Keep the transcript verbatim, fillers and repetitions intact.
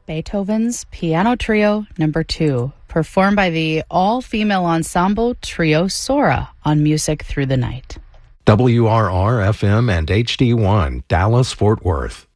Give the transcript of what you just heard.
Beethoven's Piano Trio Number two, performed by the all-female ensemble Trio Sora on Music Through the Night. W R R F M and H D one, Dallas, Fort Worth.